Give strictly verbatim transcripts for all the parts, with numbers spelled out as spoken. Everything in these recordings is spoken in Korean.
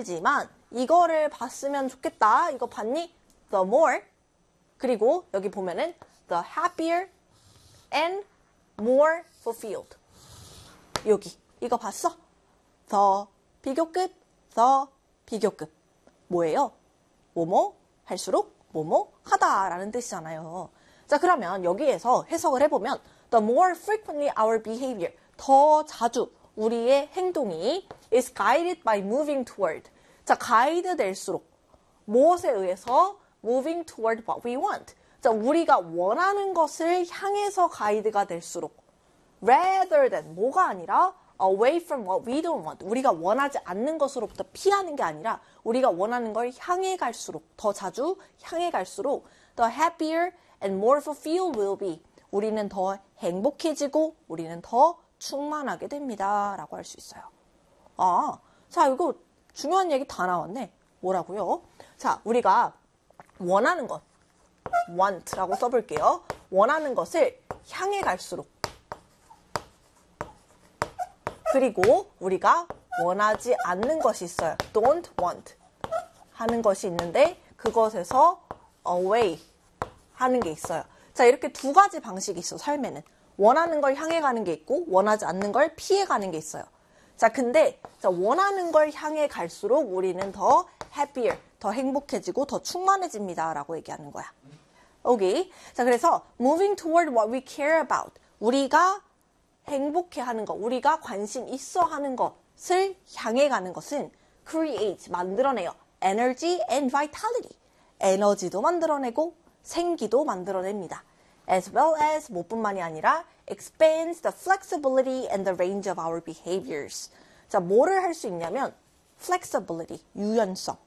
문제지만 이거를 봤으면 좋겠다. 이거 봤니? The more. 그리고 여기 보면은 the happier and more fulfilled. 여기 이거 봤어? the 비교급, the 비교급. 뭐예요? 뭐뭐 할수록 뭐뭐 하다라는 뜻이잖아요. 자, 그러면 여기에서 해석을 해보면 the more frequently our behavior, 더 자주 우리의 행동이 is guided by moving toward. 자, 가이드 될수록 무엇에 의해서 moving toward what we want. 자, 우리가 원하는 것을 향해서 가이드가 될수록 rather than 뭐가 아니라 away from what we don't want. 우리가 원하지 않는 것으로부터 피하는 게 아니라 우리가 원하는 걸 향해 갈수록 더 자주 향해 갈수록 the happier and more fulfilled will be. 우리는 더 행복해지고 우리는 더 충만하게 됩니다. 라고 할 수 있어요. 아, 자, 이거 중요한 얘기 다 나왔네. 뭐라고요? 자, 우리가 원하는 것, want라고 써볼게요. 원하는 것을 향해 갈수록 그리고 우리가 원하지 않는 것이 있어요. don't want 하는 것이 있는데 그것에서 away 하는 게 있어요. 자, 이렇게 두 가지 방식이 있어, 삶에는. 원하는 걸 향해 가는 게 있고 원하지 않는 걸 피해 가는 게 있어요. 자, 근데 자, 원하는 걸 향해 갈수록 우리는 더 happier, 더 행복해지고 더 충만해집니다. 라고 얘기하는 거야. 오케이. 자, 그래서 moving toward what we care about. 우리가 행복해하는 것, 우리가 관심 있어 하는 것을 향해 가는 것은 create, 만들어내요. energy and vitality. 에너지도 만들어내고 생기도 만들어냅니다. as well as 뭐뿐만이 아니라 expands the flexibility and the range of our behaviors. 자, 뭐를 할 수 있냐면 flexibility, 유연성을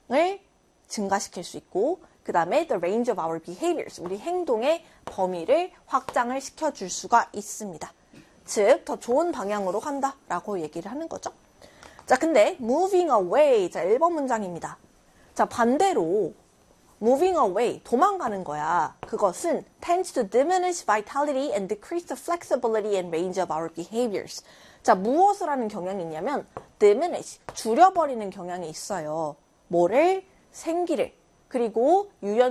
증가시킬 수 있고 그 다음에 the range of our behaviors, 우리 행동의 범위를 확장을 시켜줄 수가 있습니다. 즉, 더 좋은 방향으로 간다라고 얘기를 하는 거죠. 자, 근데 moving away, 자, 일 번 문장입니다. 자, 반대로 moving away, 도망가는 거야. 그것은 tends to diminish vitality and decrease the flexibility and range of our behaviors. 자, 무엇을 하는 경향이 있냐면 diminish, 줄여버리는 경향이 있어요. 뭐를? 생기를, 그리고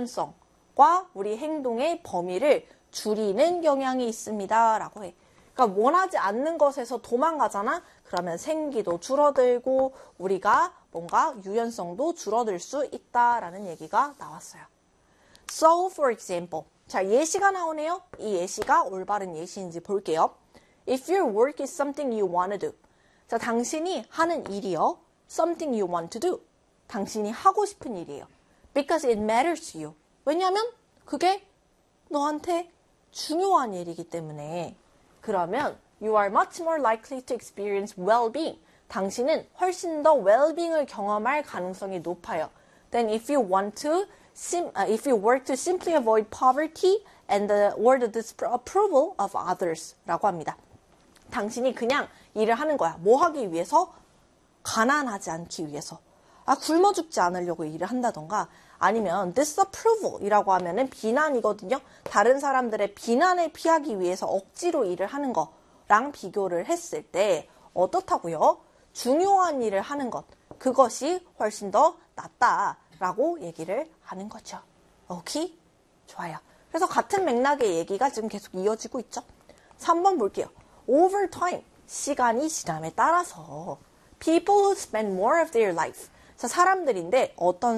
유연성과 우리 행동의 범위를 줄이는 경향이 있습니다. 라고 해. 그러니까 원하지 않는 것에서 도망가잖아? 그러면 생기도 줄어들고 우리가 뭔가 유연성도 줄어들 수 있다라는 얘기가 나왔어요. So, for example. 자, 예시가 나오네요. 이 예시가 올바른 예시인지 볼게요. If your work is something you want to do. 자, 당신이 하는 일이요. Something you want to do. 당신이 하고 싶은 일이에요. Because it matters to you. 왜냐하면 그게 너한테 중요한 일이기 때문에. 그러면 you are much more likely to experience well-being. 당신은 훨씬 더 well-being을 경험할 가능성이 높아요. Then if you want to, sim, uh, if you work to simply avoid poverty and the, or the disapproval of others 라고 합니다. 당신이 그냥 일을 하는 거야. 뭐 하기 위해서? 가난하지 않기 위해서. 아, 굶어 죽지 않으려고 일을 한다던가 아니면 disapproval이라고 하면은 비난이거든요. 다른 사람들의 비난을 피하기 위해서 억지로 일을 하는 거랑 비교를 했을 때 어떻다고요? 중요한 일을 하는 것, 그것이 훨씬 더 낫다라고 얘기를 하는 거죠. 오케이? 좋아요. 그래서 같은 맥락의 얘기가 지금 계속 이어지고 있죠. 삼 번 볼게요. Over time, 시간이 지남에 따라서 people who spend more of their life. 자, 사람들인데 어떤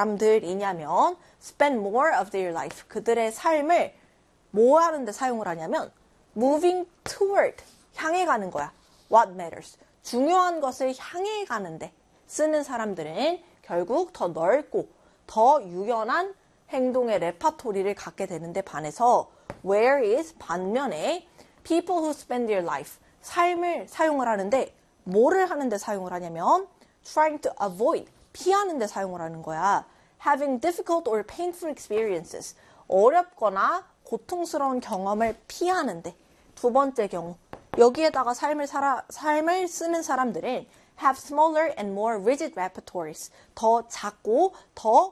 사람들이냐면 spend more of their life. 그들의 삶을 뭐 하는데 사용을 하냐면 moving toward, 향해 가는 거야. What matters. 중요한 것을 향해 가는데 쓰는 사람들은 결국 더 넓고 더 유연한 행동의 레파토리를 갖게 되는데 반해서 whereas 반면에 people who spend their life, 삶을 사용을 하는데 뭐를 하는데 사용을 하냐면 trying to avoid, 피하는 데 사용을 하는 거야. having difficult or painful experiences, 어렵거나 고통스러운 경험을 피하는데. 두 번째 경우, 여기에다가 삶을 살아, 삶을 쓰는 사람들은 have smaller and more rigid repertories, 더 작고 더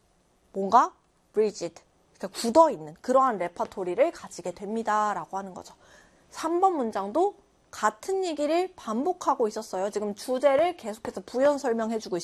뭔가 rigid, 그러니까 굳어있는 그러한 레퍼토리를 가지게 됩니다. 라고 하는 거죠. 삼 번 문장도 같은 얘기를 반복하고 있었어요. 지금 주제를 계속해서 부연 설명해주고 있어요.